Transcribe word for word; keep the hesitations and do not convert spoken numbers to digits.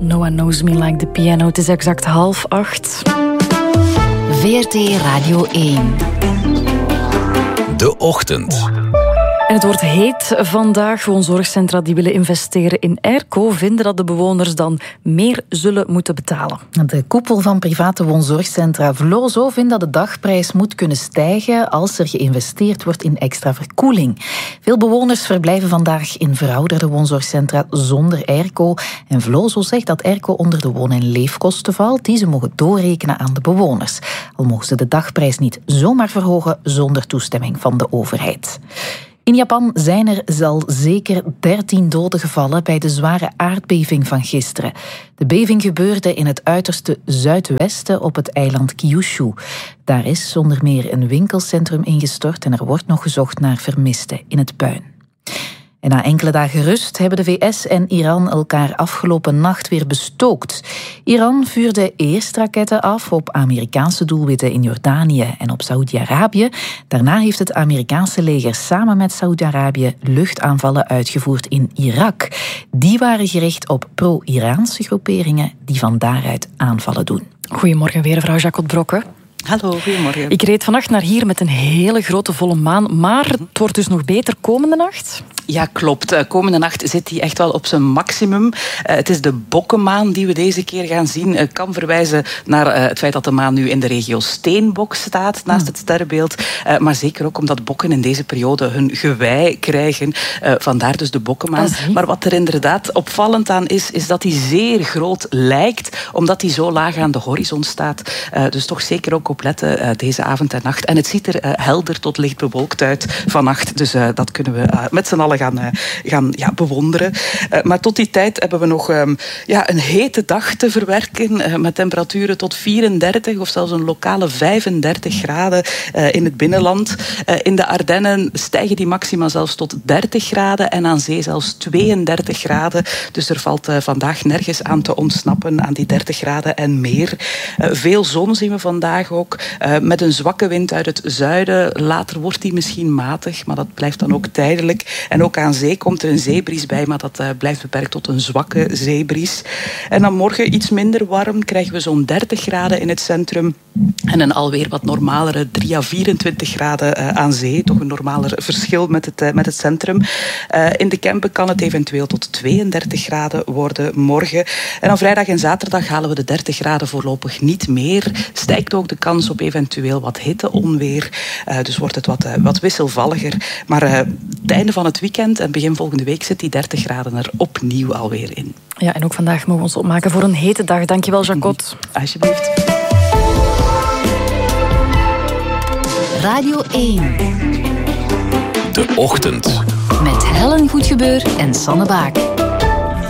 No One Knows Me Like the Piano. Het is exact half acht. V R T Radio één. De Ochtend. En het wordt heet vandaag. Woonzorgcentra die willen investeren in airco vinden dat de bewoners dan meer zullen moeten betalen. De koepel van private woonzorgcentra Vlozo vindt dat de dagprijs moet kunnen stijgen als er geïnvesteerd wordt in extra verkoeling. Veel bewoners verblijven vandaag in verouderde woonzorgcentra zonder airco. En Vlozo zegt dat airco onder de woon- en leefkosten valt die ze mogen doorrekenen aan de bewoners. Al mogen ze de dagprijs niet zomaar verhogen zonder toestemming van de overheid. In Japan zijn er al zeker dertien doden gevallen bij de zware aardbeving van gisteren. De beving gebeurde in het uiterste zuidwesten op het eiland Kyushu. Daar is onder meer een winkelcentrum ingestort en er wordt nog gezocht naar vermisten in het puin. En na enkele dagen rust hebben de V S en Iran elkaar afgelopen nacht weer bestookt. Iran vuurde eerst raketten af op Amerikaanse doelwitten in Jordanië en op Saoedi-Arabië. Daarna heeft het Amerikaanse leger samen met Saoedi-Arabië luchtaanvallen uitgevoerd in Irak. Die waren gericht op pro-Iraanse groeperingen die van daaruit aanvallen doen. Goedemorgen weer, mevrouw Jacot Brokke. Hallo, goedemorgen. Ik reed vannacht naar hier met een hele grote volle maan, maar het wordt dus nog beter komende nacht? Ja, klopt. Komende nacht zit hij echt wel op zijn maximum. Uh, het is de bokkenmaan die we deze keer gaan zien. Ik uh, kan verwijzen naar uh, het feit dat de maan nu in de regio Steenbok staat, naast het sterrenbeeld. Uh, maar zeker ook omdat bokken in deze periode hun gewei krijgen. Uh, vandaar dus de bokkenmaan. Ah, maar wat er inderdaad opvallend aan is, is dat hij zeer groot lijkt, omdat hij zo laag aan de horizon staat. Uh, dus toch zeker ook op letten uh, deze avond en nacht. En het ziet er uh, helder tot licht bewolkt uit vannacht. Dus uh, dat kunnen we uh, met z'n allen gaan, uh, gaan ja, bewonderen. Uh, maar tot die tijd hebben we nog um, ja, een hete dag te verwerken. Uh, met temperaturen tot vierendertig of zelfs een lokale vijfendertig graden uh, in het binnenland. Uh, in de Ardennen stijgen die maxima zelfs tot dertig graden. En aan zee zelfs tweeëndertig graden. Dus er valt uh, vandaag nergens aan te ontsnappen aan die dertig graden en meer. Uh, veel zon zien we vandaag ook. Uh, met een zwakke wind uit het zuiden. Later wordt die misschien matig, maar dat blijft dan ook tijdelijk. En ook aan zee komt er een zeebries bij, maar dat uh, blijft beperkt tot een zwakke zeebries. En dan morgen iets minder warm, krijgen we zo'n dertig graden in het centrum. En een alweer wat normalere drie à vierentwintig graden uh, aan zee. Toch een normaler verschil met het, uh, met het centrum. Uh, in de Kempen kan het eventueel tot tweeëndertig graden worden morgen. En dan vrijdag en zaterdag halen we de dertig graden voorlopig niet meer. Stijgt ook de kans op eventueel wat hitteonweer. Uh, dus wordt het wat, uh, wat wisselvalliger. Maar uh, het einde van het weekend en begin volgende week zit die dertig graden er opnieuw alweer in. Ja, en ook vandaag mogen we ons opmaken voor een hete dag. Dankjewel, Jacot. Alsjeblieft. Radio één. De Ochtend. Met Helen Goedgebeur en Sanne Baak.